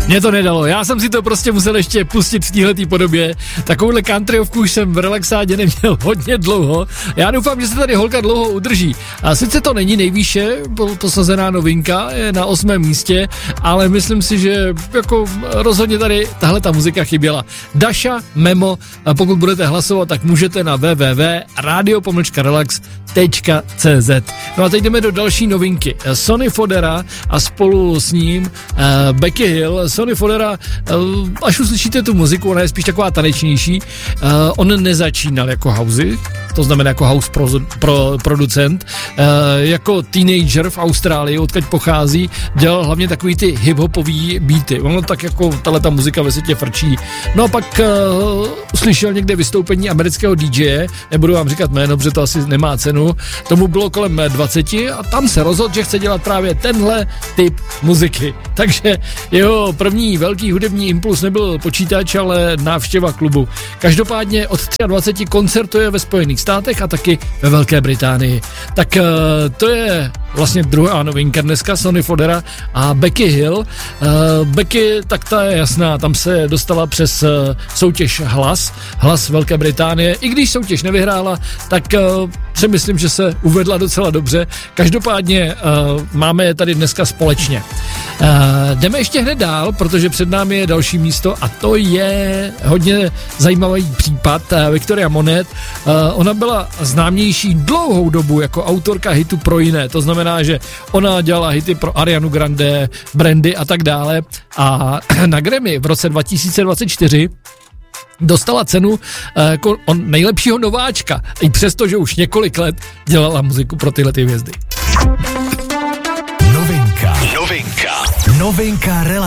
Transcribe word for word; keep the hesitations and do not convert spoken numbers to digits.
Mě to nedalo, já jsem si to prostě musel ještě pustit v téhletý podobě. Takovouhle countryovku už jsem v relaxádě neměl hodně dlouho. Já doufám, že se tady holka dlouho udrží. A sice to není nejvýše posazená novinka, je na osmém místě, ale myslím si, že jako rozhodně tady tahle ta muzika chyběla. Daša Memo, a pokud budete hlasovat, tak můžete na w w w tečka radio pomlčka relax tečka c z. No a teď jdeme do další novinky. Sonny Fodera a spolu s ním uh, Becky Hill. Sonny Fodera, uh, až uslyšíte tu muziku, ona je spíš taková tanečnější. Uh, on nezačínal jako housey, to znamená jako house pro, pro, producent. Uh, jako teenager v Austrálii, odkud pochází, dělal hlavně takový ty hip-hopový beaty. Ono tak jako tahleta muzika ve světě frčí. No a pak uh, slyšel někde vystoupení amerického dý džeje, nebudu vám říkat jméno, protože to asi nemá cenu. Tomu bylo kolem dvaceti a tam se rozhodl, že chce dělat právě tenhle typ muziky. Takže jeho první velký hudební impuls nebyl počítač, ale návštěva klubu. Každopádně od dvaceti třech koncertuje ve Spojených státech a taky ve Velké Británii. Tak uh, to je vlastně druhá novinka dneska, Sonny Fodera a Becky Hill. Uh, Becky, tak ta je jasná, tam se dostala přes uh, soutěž Hlas, Hlas Velké Británie. I když soutěž nevyhrála, tak uh, si myslím, že se uvedla docela dobře. Každopádně uh, máme je tady dneska společně. Uh, jdeme ještě hned dál, protože před námi je další místo a to je hodně zajímavý případ. Uh, Victoria Monet, uh, ona byla známější dlouhou dobu jako autorka hitu pro jiné. To znamená, že ona dělala hity pro Arianu Grande, Brandy a tak dále. A na Grammy v roce dva tisíce dvacet čtyři dostala cenu jako nejlepšího nováčka, i přesto, že už několik let dělala muziku pro tyhle ty hvězdy. Novinka. Novinka. Novinka relax.